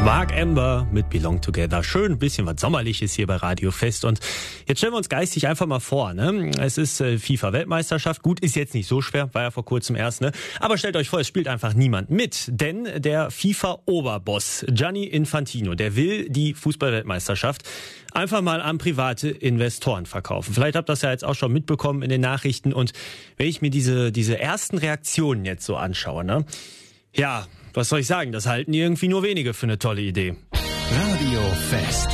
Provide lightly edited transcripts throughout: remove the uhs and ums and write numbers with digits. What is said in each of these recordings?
Mark Amber mit Belong Together. Schön, ein bisschen was Sommerliches hier bei Radio Fest. Und jetzt stellen wir uns geistig einfach mal vor, ne? Es ist FIFA-Weltmeisterschaft. Gut, ist jetzt nicht so schwer, war ja vor kurzem erst, ne? Aber stellt euch vor, es spielt einfach niemand mit. Denn der FIFA-Oberboss Gianni Infantino, der will die Fußball-Weltmeisterschaft einfach mal an private Investoren verkaufen. Vielleicht habt ihr das ja jetzt auch schon mitbekommen in den Nachrichten. Und wenn ich mir diese ersten Reaktionen jetzt so anschaue, ne? Ja, was soll ich sagen? Das halten irgendwie nur wenige für eine tolle Idee. Radio Fest.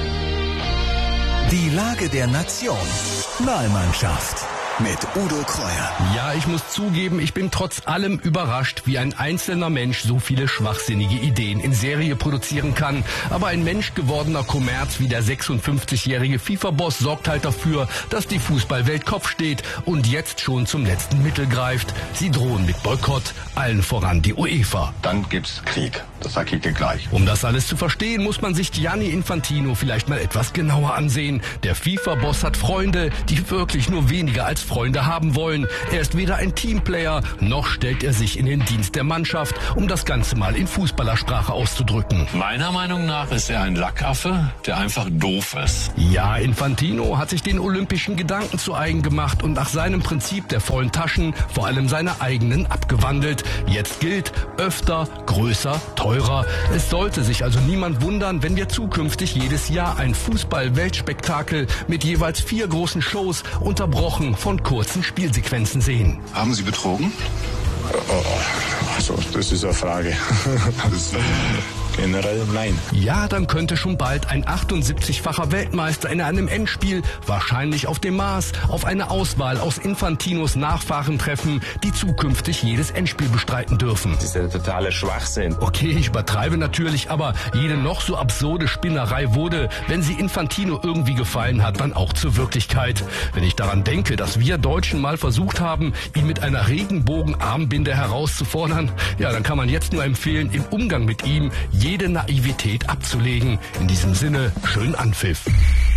Die Lage der Nation. Wahlmannschaft. Mit Udo Kreuer. Ja, ich muss zugeben, ich bin trotz allem überrascht, wie ein einzelner Mensch so viele schwachsinnige Ideen in Serie produzieren kann. Aber ein menschgewordener Kommerz wie der 56-jährige FIFA-Boss sorgt halt dafür, dass die Fußballwelt Kopf steht und jetzt schon zum letzten Mittel greift. Sie drohen mit Boykott, allen voran die UEFA. Dann gibt's Krieg. Das sag ich dir gleich. Um das alles zu verstehen, muss man sich Gianni Infantino vielleicht mal etwas genauer ansehen. Der FIFA-Boss hat Freunde, die wirklich nur weniger als Freunde haben wollen. Er ist weder ein Teamplayer, noch stellt er sich in den Dienst der Mannschaft, um das Ganze mal in Fußballersprache auszudrücken. Meiner Meinung nach ist er ein Lackaffe, der einfach doof ist. Ja, Infantino hat sich den olympischen Gedanken zu eigen gemacht und nach seinem Prinzip der vollen Taschen vor allem seine eigenen abgewandelt. Jetzt gilt, öfter, größer, teurer. Es sollte sich also niemand wundern, wenn wir zukünftig jedes Jahr ein Fußball-Weltspektakel mit jeweils 4 großen Shows unterbrochen von kurzen Spielsequenzen sehen. Haben Sie betrogen? Also, das ist eine Frage. Generell nein. Ja, dann könnte schon bald ein 78-facher Weltmeister in einem Endspiel, wahrscheinlich auf dem Mars, auf eine Auswahl aus Infantinos Nachfahren treffen, die zukünftig jedes Endspiel bestreiten dürfen. Das ist der totale Schwachsinn. Okay, ich übertreibe natürlich, aber jede noch so absurde Spinnerei wurde, wenn sie Infantino irgendwie gefallen hat, dann auch zur Wirklichkeit. Wenn ich daran denke, dass wir Deutschen mal versucht haben, ihn mit einer Regenbogenarmbinde herauszufordern, ja, dann kann man jetzt nur empfehlen, im Umgang mit ihm jede Naivität abzulegen. In diesem Sinne, schönen Anpfiff.